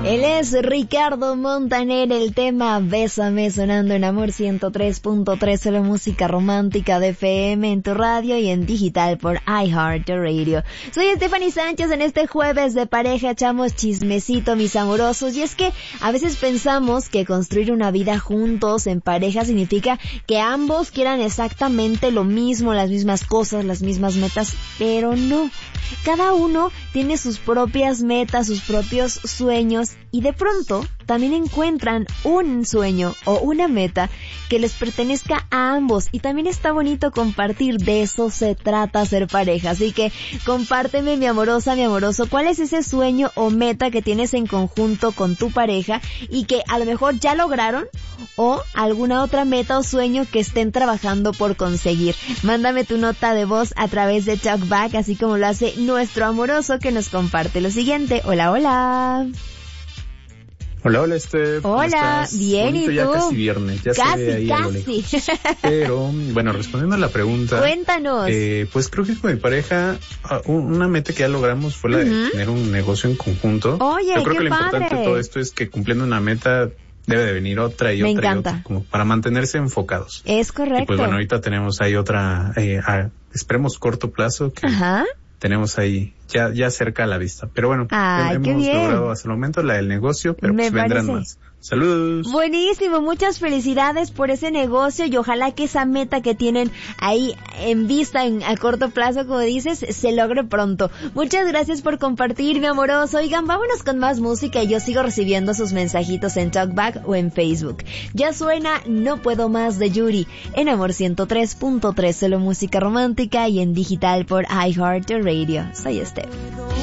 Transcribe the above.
Él es Ricardo Montaner, el tema Bésame, sonando en Amor 103.3, solo música romántica de FM en tu radio y en digital por iHeartRadio. Soy Stephanie Sánchez. En este jueves de pareja echamos chismecito, mis amorosos, y es que a veces pensamos que construir una vida juntos en pareja significa que ambos quieran exactamente lo mismo, las mismas cosas, las mismas metas, pero no. Cada uno tiene sus propias metas, sus propios sueños, y de pronto también encuentran un sueño o una meta que les pertenezca a ambos, y también está bonito compartir. De eso se trata ser pareja. Así que compárteme, mi amorosa, mi amoroso, cuál es ese sueño o meta que tienes en conjunto con tu pareja y que a lo mejor ya lograron, o alguna otra meta o sueño que estén trabajando por conseguir. Mándame tu nota de voz a través de Talkback, así como lo hace nuestro amoroso que nos comparte lo siguiente. Hola, hola. Hola, hola, Steph. Hola, bien, bonito, ¿y tú? Ya casi viernes, ya casi, se ve ahí a lo lejos. Pero, bueno, respondiendo a la pregunta. Cuéntanos. Pues creo que con mi pareja, una meta que ya logramos fue la de tener un negocio en conjunto. Oye, yo creo qué que lo importante padre. de todo esto es que cumpliendo una meta debe de venir otra y Me otra encanta. y otra, como para mantenerse enfocados. Es correcto. Y pues bueno, ahorita tenemos ahí otra, esperemos corto plazo, que Ajá. tenemos ahí ya cerca a la vista. Pero bueno, Ay, qué hemos bien. logrado hasta el momento la del negocio, pero Me pues vendrán parece. más. Saludos. Buenísimo, muchas felicidades por ese negocio y ojalá que esa meta que tienen ahí en vista a corto plazo, como dices, se logre pronto. Muchas gracias por compartir, mi amoroso. Oigan, vámonos con más música y yo sigo recibiendo sus mensajitos en Talkback o en Facebook. Ya suena No Puedo Más de Yuri en Amor 103.3, solo música romántica y en digital por iHeartRadio. Soy Steph.